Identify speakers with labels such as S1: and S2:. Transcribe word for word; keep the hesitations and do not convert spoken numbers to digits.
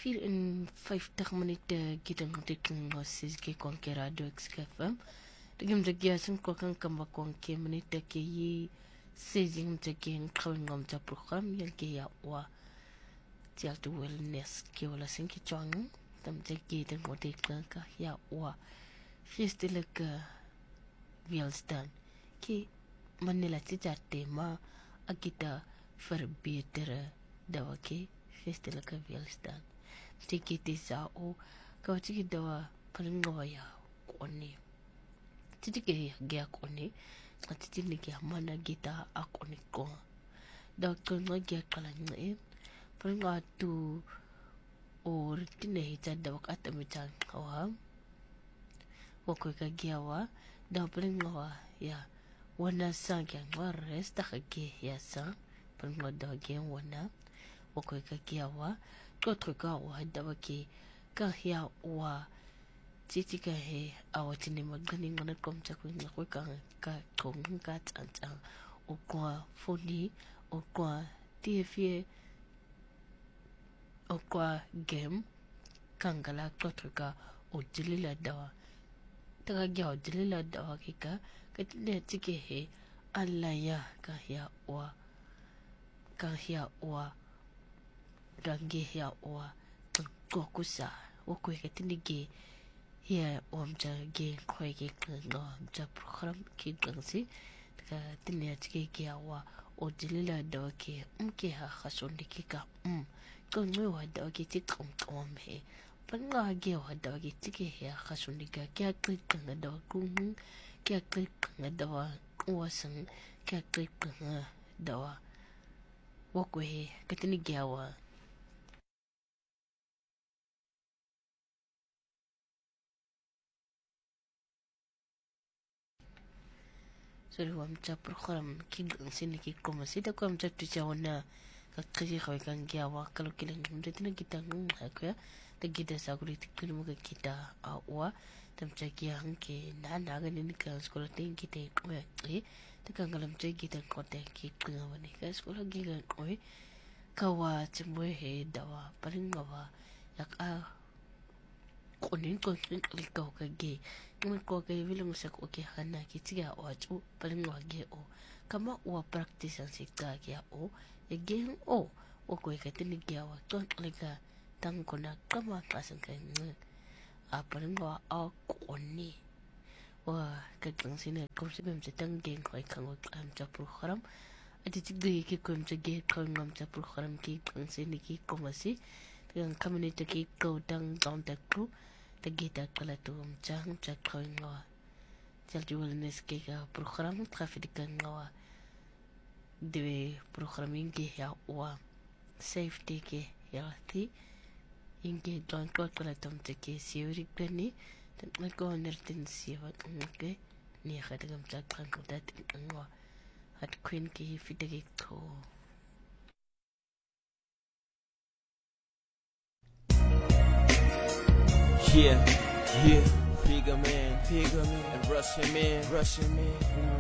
S1: vierenvijftig minute kita ngetikin ngosis ke konke radio X K F M. Dagim jagia sim ko kan kamba konke minute ke yi sejing jagi ngkawin ngom ja program yang ke ya wa tial tu wellness ke wala sin ki chong tam jagi den ngetikin ka ya wa fistile ka Wielstan ki manila tija tema akita verbeteren dawa ke fistile ka Wielstan tiki tisa o kau tiki dawa paling ngawa ya kone tiki ya kone tiki ni kia mana kita akone ko dawa kena kia kalanya e paling ngawa tu or tine hita dawa kata macam kawa wakoi ka kia wa dawa paling ngawa ya wana sang yang wares tak ke ya sang paling ngawa dawa kia wana wakoi ka kia wa ko troka wa dawa ki ka hia wa titi ka he awa tini magani ngana kom cha ko nga ko ka ka kong ka chan chan o kwa foni o kwa T V o kwa game kangala ko troka o jilila dawa taga gya o jilila dawa ki ka ka tini tiki he alaya ka hia wa ka hia wa gange ya wa ko kusa wo ko ke tinige ya om ja ge ko ge no ja program ki gansi ka tinne tike ke wa o dilila do ke um ke ha khason diki ka um ko no wa do ke ti kom kom he pan nga ge wa do ke tike ya khason dika ke klik nga do ku ke klik nga do wa san ke klik nga do wo ko he ke tinige wa so lu amca program ki sini ki komasi da ko amca tu jawana ka kaji khawi kan giawa kalau kilang mde tina kita ngum hakya da gida saguri tikil muga kita awa tam caki yang ke na na ga ni ka sekolah ting kita ko e da kan galam caki kita ko te ki ngawa ni ka sekolah giga ko kawa cemwe he dawa paling ngawa yak a konin ko klik ko ka ge ngun ko ke bilang sak oke hana ki tiga o chu paling wa ge o kama wa practice ang sikta ge o e ge o o ko ke tin ge wa ton lega tang ko na kama kasan kan a paling wa a koni wa ka tang sine ko se bem se tang ge ko kan o am cha program ati tigde ki ko am cha ge ko ngam cha program ki kan sine ki ko masi dengan community ki ko dang down the crew Tegita kala tu mcang mcak kau ngawa. Jal jual nes kega program traffic ngawa. Dewe program inge ya wa safety ke healthy inge don kau kala tu mcak ke siuri kani dan mereka nertin siapa ke ni ada mcak kan kau dat ngawa. Hat queen ke fita ke ko.
S2: Yeah, yeah, Figure man, Figure man, and Russian man, Russian man.